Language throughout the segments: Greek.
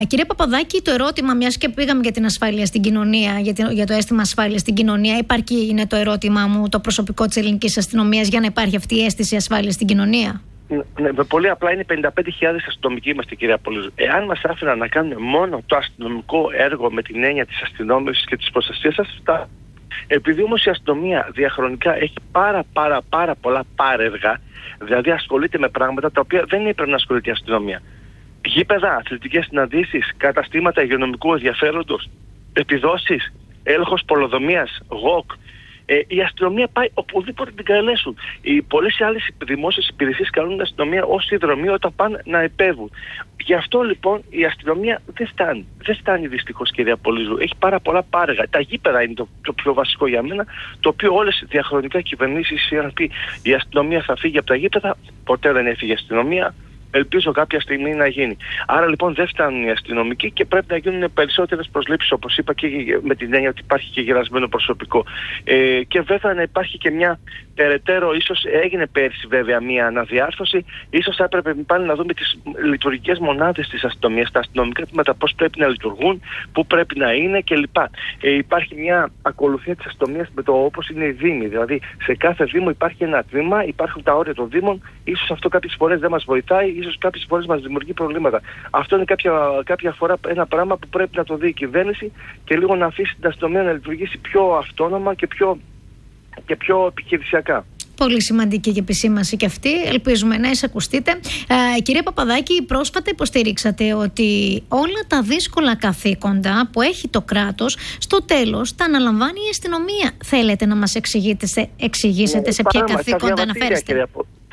Κύριε Παπαδάκη, το ερώτημα, μιας και πήγαμε για την ασφάλεια στην κοινωνία, για το αίσθημα ασφάλεια στην κοινωνία, είναι το ερώτημά μου, το προσωπικό της ελληνικής αστυνομίας για να υπάρχει αυτή η αίσθηση ασφάλειας στην κοινωνία? Ναι, πολύ απλά είναι 55.000 αστυνομικοί είμαστε, κυρία Πολύζου. Εάν μας άφηναν να κάνουμε μόνο το αστυνομικό έργο με την έννοια της αστυνόμευσης και της προστασίας σας, επειδή όμως η αστυνομία διαχρονικά έχει πάρα πολλά πάρεργα, δηλαδή ασχολείται με πράγματα τα οποία δεν έπρεπε να ασχολείται η αστυνομία. Γήπεδα, αθλητικές συναντήσεις, καταστήματα υγειονομικού ενδιαφέροντος, επιδόσεις, έλεγχος πολεοδομίας, ΓΟΚ. Η αστυνομία πάει οπουδήποτε την καλέσουν. Οι πολλές άλλες δημόσιες υπηρεσίες καλούν την αστυνομία ως συνδρομή όταν πάνε να επέβουν. Γι' αυτό λοιπόν η αστυνομία δεν φτάνει. Δεν φτάνει δυστυχώς, κυρία Πολύζου. Έχει πάρα πολλά πάρεγα. Τα γήπεδα είναι το πιο βασικό για μένα, το οποίο όλες οι διαχρονικά κυβερνήσεις είχαν πει η αστυνομία θα φύγει από τα γήπεδα. Ποτέ δεν έφυγε η αστυνομία. Ελπίζω κάποια στιγμή να γίνει. Άρα λοιπόν δεν φτάνουν οι αστυνομικοί και πρέπει να γίνουν περισσότερες προσλήψεις, όπως είπα, και με την έννοια ότι υπάρχει και γερασμένο προσωπικό. Και βέβαια να υπάρχει και μια περαιτέρω, ίσως έγινε πέρσι βέβαια μια αναδιάρθρωση, ίσως θα έπρεπε πάλι να δούμε τις λειτουργικές μονάδες της αστυνομίας, τα αστυνομικά τμήματα, πώς πρέπει να λειτουργούν, πού πρέπει να είναι κλπ. Υπάρχει μια ακολουθία της αστυνομίας με το όπως είναι οι δήμοι. Δηλαδή σε κάθε δήμο υπάρχει ένα τμήμα, υπάρχουν τα όρια των δήμων, ίσως αυτό κάποιες φορές δεν μας βοηθάει. Ίσως κάποιες φορές μας δημιουργεί προβλήματα. Αυτό είναι κάποια φορά ένα πράγμα που πρέπει να το δει η κυβέρνηση και λίγο να αφήσει την αστυνομία να λειτουργήσει πιο αυτόνομα και πιο επιχειρησιακά. Πολύ σημαντική και επισήμανση και αυτή. Ελπίζουμε να εισακουστείτε. Κύριε Παπαδάκη, πρόσφατα υποστηρίξατε ότι όλα τα δύσκολα καθήκοντα που έχει το κράτος, στο τέλος τα αναλαμβάνει η αστυνομία. Θέλετε να μας εξηγήσετε σε ποια καθήκοντα αναφέρεστε?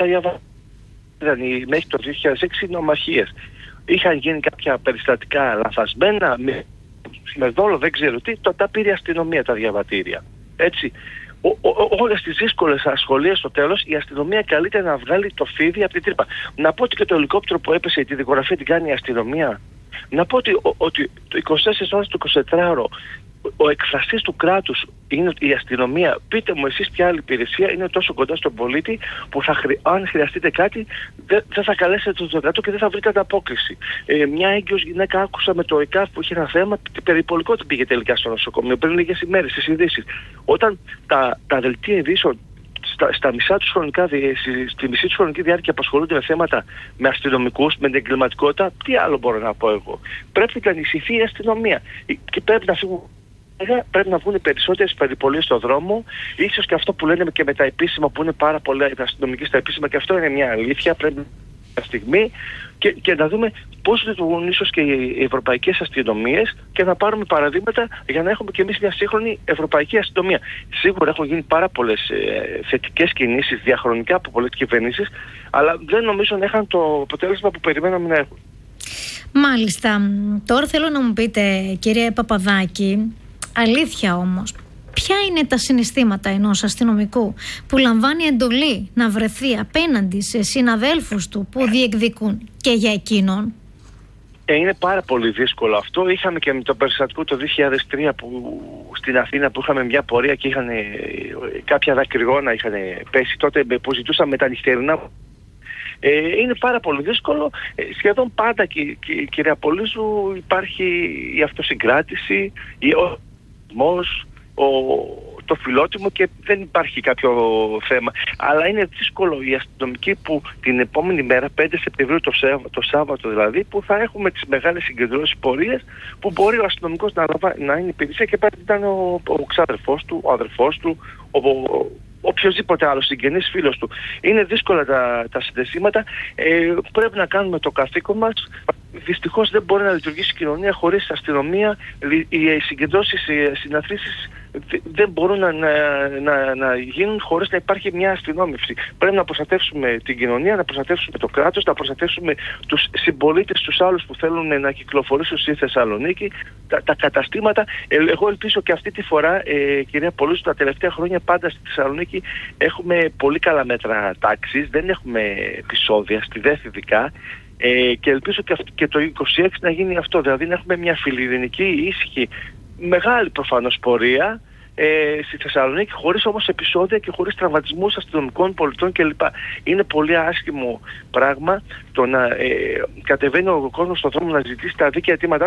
Μέχρι το 2006 νομαρχίες. Είχαν γίνει κάποια περιστατικά λαθασμένα, με δόλο, δεν ξέρω τι, τα πήρε η αστυνομία τα διαβατήρια. Έτσι. Όλες τις δύσκολες ασχολίες στο τέλος η αστυνομία καλείται να βγάλει το φίδι από την τρύπα. Να πω ότι και το ελικόπτερο που έπεσε, τη δικογραφία την κάνει η αστυνομία. Να πω ότι το 24 ώρες το 24ωρο ο εκφραστής του κράτους είναι η αστυνομία. Πείτε μου εσείς ποια άλλη υπηρεσία είναι τόσο κοντά στον πολίτη που αν χρειαστείτε κάτι δεν θα καλέσετε το 100 και δεν θα βρείτε ανταπόκριση. Μια έγκυος γυναίκα άκουσα με το ΕΚΑΒ που είχε ένα θέμα, περιπολικό την πήγε τελικά στο νοσοκομείο πριν λίγες ημέρες στις ειδήσεις. Όταν τα δελτία ειδήσεων στα μισά τους χρονικά, στη μισή τους χρονική διάρκεια απασχολούνται με θέματα με αστυνομικούς, με την εγκληματικότητα, τι άλλο μπορώ να πω εγώ? Πρέπει να ανησυχεί η αστυνομία και πρέπει να βγουν περισσότερες περιπολίες στον δρόμο. Ίσως και αυτό που λένε και με τα επίσημα, που είναι πάρα πολλά τα αστυνομικοί στα επίσημα, και αυτό είναι μια αλήθεια. Πρέπει μια στιγμή και να δούμε πώς λειτουργούν ίσως και οι ευρωπαϊκές αστυνομίες και να πάρουμε παραδείγματα για να έχουμε και εμείς μια σύγχρονη ευρωπαϊκή αστυνομία. Σίγουρα έχουν γίνει πάρα πολλές θετικές κινήσεις διαχρονικά από πολλές κυβερνήσεις, αλλά δεν νομίζω να είχαν το αποτέλεσμα που περιμέναμε να έχουν. Μάλιστα. Τώρα θέλω να μου πείτε, κύριε Παπαδάκη, αλήθεια όμως, ποια είναι τα συναισθήματα ενός αστυνομικού που λαμβάνει εντολή να βρεθεί απέναντι σε συναδέλφους του που διεκδικούν και για εκείνον? Είναι πάρα πολύ δύσκολο αυτό. Είχαμε και με το περιστατικό το 2003 στην Αθήνα που είχαμε μια πορεία και κάποια δακρυγόνα είχαν πέσει τότε που ζητούσαμε τα νυχτερινά. Είναι πάρα πολύ δύσκολο. Σχεδόν πάντα, κυρία Πολύζου, υπάρχει η αυτοσυγκράτηση, το φιλότιμο και δεν υπάρχει κάποιο θέμα. Αλλά είναι δύσκολο οι αστυνομικοί που την επόμενη μέρα, 5 Σεπτεμβρίου το Σάββατο δηλαδή, που θα έχουμε τις μεγάλες συγκεντρώσεις πορείες, που μπορεί ο αστυνομικός να είναι υπηρεσία και πρέπει να ήταν ο ξάδερφός του, ο αδερφός του, οποιοδήποτε άλλο συγγενής φίλος του. Είναι δύσκολα τα συνδεσίματα. Πρέπει να κάνουμε το καθήκον μας. Δυστυχώς δεν μπορεί να λειτουργήσει η κοινωνία χωρίς αστυνομία. Οι συγκεντρώσεις, οι συναθρήσεις δεν μπορούν να γίνουν χωρίς να υπάρχει μια αστυνόμευση. Πρέπει να προστατεύσουμε την κοινωνία, να προστατεύσουμε το κράτος, να προστατεύσουμε τους συμπολίτες, τους άλλους που θέλουν να κυκλοφορήσουν στη Θεσσαλονίκη, τα καταστήματα. Εγώ ελπίζω και αυτή τη φορά, κυρία Πολύζου, τα τελευταία χρόνια πάντα στη Θεσσαλονίκη έχουμε πολύ καλά μέτρα τάξης, δεν έχουμε επεισόδια, στη ΔΕΘ ειδικά. Και ελπίζω και το 26 να γίνει αυτό, δηλαδή να έχουμε μια φιλιρινική, ήσυχη, μεγάλη προφανώς πορεία στη Θεσσαλονίκη, χωρίς όμως επεισόδια και χωρίς τραυματισμούς αστυνομικών, πολιτών κλπ. Είναι πολύ άσχημο πράγμα το να κατεβαίνει ο κόσμος στον δρόμο να ζητήσει τα δίκαια αιτήματά